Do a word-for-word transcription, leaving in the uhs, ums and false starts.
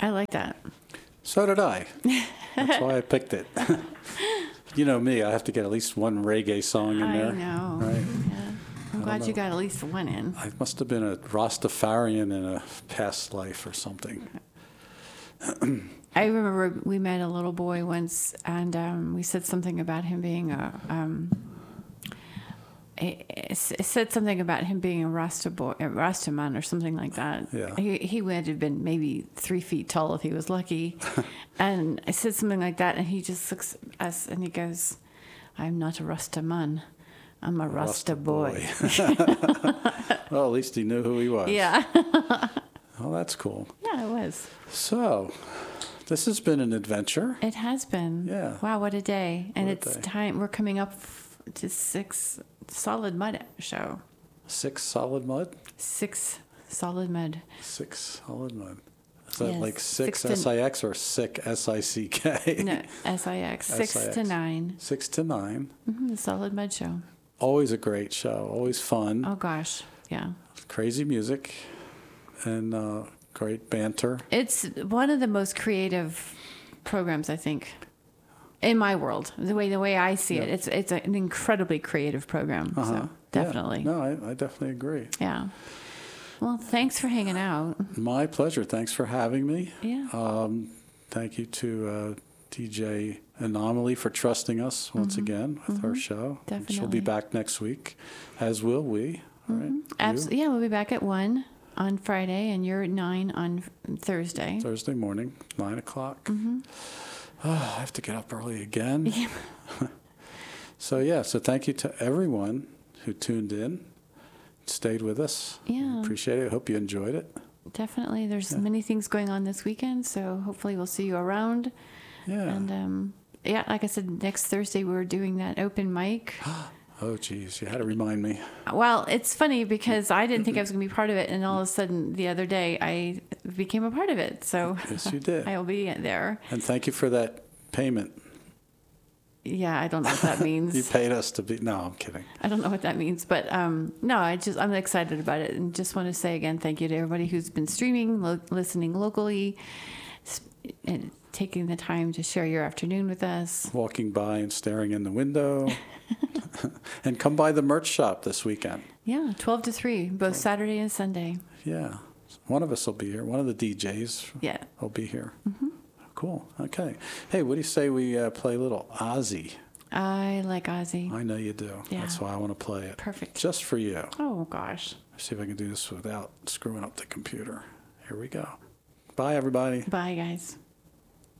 I like that. So did I. That's why I picked it. You know me, I have to get at least one reggae song in there. I know. Right? Yeah. I'm glad know. you got at least one in. I must have been a Rastafarian in a past life or something. I remember we met a little boy once, and um, we said something about him being a. Um, it, it said something about him being a Rasta boy, a Rasta man, or something like that. Yeah. He he would have been maybe three feet tall if he was lucky, and I said something like that, and he just looks at us and he goes, "I'm not a Rasta man, I'm a Rasta, Rasta boy." boy. Well, at least he knew who he was. Yeah. Oh, that's cool. Yeah, it was. So, this has been an adventure. It has been. Yeah. Wow, what a day. And What a it's day. time. We're coming up to six Solid Mud show. Six solid mud? Six Solid Mud. Six solid mud. Is that Yes, like six, six to- S I X or sick S I C K? No, S I X. Six S I X. to nine. Six to nine. Mm-hmm, the Solid Mud show. Always a great show. Always fun. Oh, gosh. Yeah. Crazy music. And uh, great banter. It's one of the most creative programs, I think, in my world. The way the way I see it, Yeah. it's it's an incredibly creative program. Uh-huh. So definitely. Yeah. No, I, I definitely agree. Yeah. Well, thanks for hanging out. My pleasure. Thanks for having me. Yeah. Um, thank you to uh, D J Anomaly for trusting us once Mm-hmm. again with our show. Definitely. She'll be back next week, as will we. All right. You? Absolutely. Yeah, we'll be back at one on Friday, and you're at nine on Thursday. Thursday morning, nine o'clock. Mm-hmm. Oh, I have to get up early again. Yeah. So yeah, so thank you to everyone who tuned in, stayed with us. Yeah. Appreciate it. Hope you enjoyed it. Definitely. There's many things going on this weekend, so hopefully we'll see you around. Yeah. And um, yeah, like I said, next Thursday we're doing that open mic. Oh, geez, you had to remind me. Well, it's funny because I didn't think I was going to be part of it, and all of a sudden the other day I became a part of it. So Yes, you did. I will be there. And thank you for that payment. Yeah, I don't know what that means. You paid us to be. No, I'm kidding. I don't know what that means, but um, no, I just I'm excited about it, and just want to say again, thank you to everybody who's been streaming, lo- listening locally, sp- and taking the time to share your afternoon with us. Walking by and staring in the window. And come by the merch shop this weekend. Yeah, twelve to three, both Saturday and Sunday. Yeah. One of us will be here. One of the D Js Yeah. will be here. Mm-hmm. Cool. Okay. Hey, what do you say we uh, play a little Ozzy? I like Ozzy. I know you do. Yeah. That's why I want to play it. Perfect. Just for you. Oh gosh. See if I can do this without screwing up the computer. Here we go. Bye, everybody. Bye, guys.